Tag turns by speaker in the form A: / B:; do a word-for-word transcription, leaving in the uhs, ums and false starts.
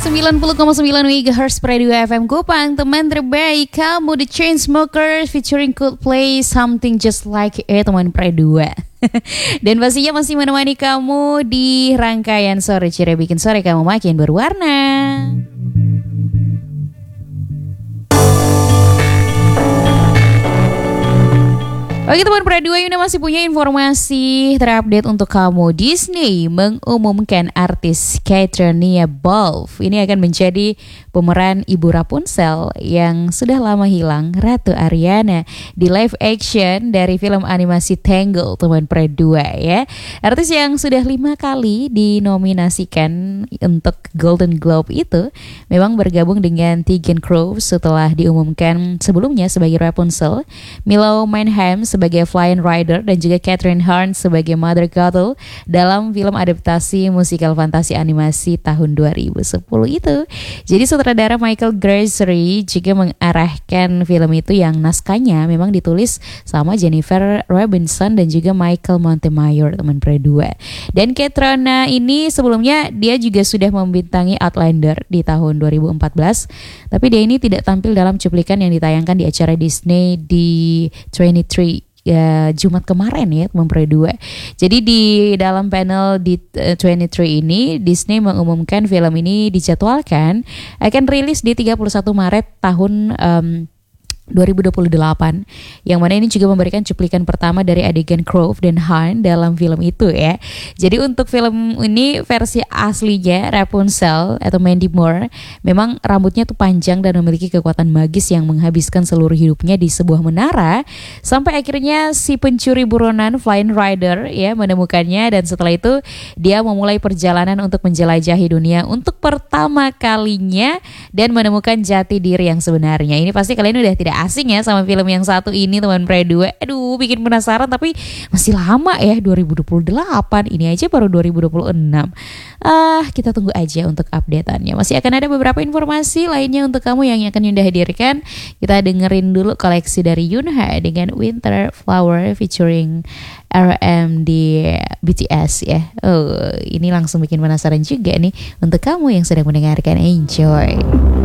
A: sembilan puluh koma sembilan megahertz Radio F M Kupang. Teman terbaik kamu, The Chainsmokers featuring Coldplay, Something Just Like It, teman Pre dua. Dan pastinya masih menemani kamu di rangkaian Sore Ceria, bikin sore kamu makin berwarna. Oke teman Pre dua, Yuna masih punya informasi terupdate untuk kamu. Disney mengumumkan artis Caitriona Balfe ini akan menjadi pemeran Ibu Rapunzel yang sudah lama hilang, Ratu Ariana, di live action dari film animasi Tangled, teman Pre dua ya. Artis yang sudah lima kali dinominasikan untuk Golden Globe itu memang bergabung dengan Tegan Crowe setelah diumumkan sebelumnya sebagai Rapunzel, Milo Manheim sebagai Flying Rider, dan juga Catherine Hahn sebagai Mother Gothel dalam film adaptasi musikal fantasi animasi tahun dua ribu sepuluh itu. Jadi sutradara Michael Gracery juga mengarahkan film itu yang naskahnya memang ditulis sama Jennifer Robinson dan juga Michael Montemayor, teman Pre dua. Dan Caitriona ini sebelumnya dia juga sudah membintangi Outlander di tahun dua ribu empat belas, tapi dia ini tidak tampil dalam cuplikan yang ditayangkan di acara Disney di twenty-three ya, Jumat kemarin ya teman Pre dua. Jadi di dalam panel di uh, twenty-three ini Disney mengumumkan film ini dijadwalkan akan rilis di tiga puluh satu Maret tahun um, dua ribu dua puluh delapan, yang mana ini juga memberikan cuplikan pertama dari adegan Crowe dan Hahn dalam film itu ya. Jadi untuk film ini versi aslinya Rapunzel atau Mandy Moore memang rambutnya tuh panjang dan memiliki kekuatan magis yang menghabiskan seluruh hidupnya di sebuah menara sampai akhirnya si pencuri buronan Flying Rider ya menemukannya, dan setelah itu dia memulai perjalanan untuk menjelajahi dunia untuk pertama kalinya dan menemukan jati diri yang sebenarnya. Ini pasti kalian udah tidak asing ya sama film yang satu ini teman Pre dua. Aduh, bikin penasaran, tapi masih lama ya, dua ribu dua puluh delapan. Ini aja baru dua ribu dua puluh enam. Ah, kita tunggu aja untuk update-annya. Masih akan ada beberapa informasi lainnya untuk kamu yang akan Yunda hadirkan. Kita dengerin dulu koleksi dari Yunha dengan Winter Flower featuring R M di B T S ya. Oh, ini langsung bikin penasaran juga nih untuk kamu yang sedang mendengarkan. Enjoy.